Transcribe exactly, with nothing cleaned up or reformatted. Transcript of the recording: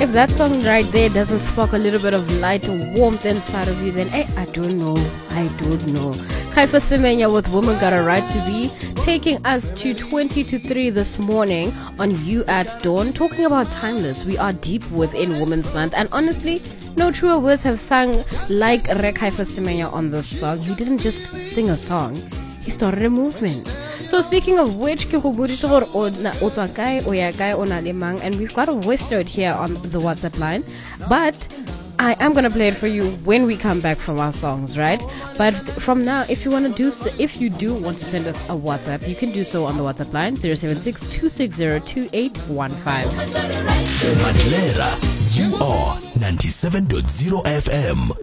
if that song right there doesn't spark a little bit of light or warmth inside of you, then hey, I don't know. I don't know. Kaifa Semenya with Woman Got a Right to Be, taking us to twenty to three this morning on You at Dawn, talking about Timeless. We are deep within Women's Month, and honestly, no truer words have sung like Re Kaifa Semenya on this song. He didn't just sing a song, he started a movement. So speaking of which, and we've got a voice note here on the WhatsApp line, but I am gonna play it for you when we come back from our songs, right? But from now, if you want to do, so, if you do want to send us a WhatsApp, you can do so on the WhatsApp line zero seven six two six zero two eight one five. Mandlera, you are ninety-seven point zero F M.